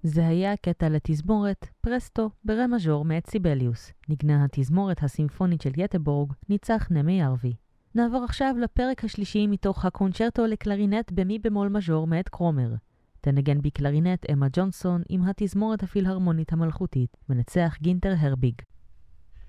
זה היה קטע לתזמורת פרסטו ברה מז'ור מאת סיבליוס. נגנה התזמורת הסימפונית של יטבורג, ניצח נמי ארווי. נעבור עכשיו לפרק השלישי מתוך הקונצ'רטו לקלרינט במי במול מז'ור מאת קרומר. תנגן בקלרינט אמה ג'ונסון עם התזמורת הפילהרמונית המלכותית, מנצח גינטר הרביג.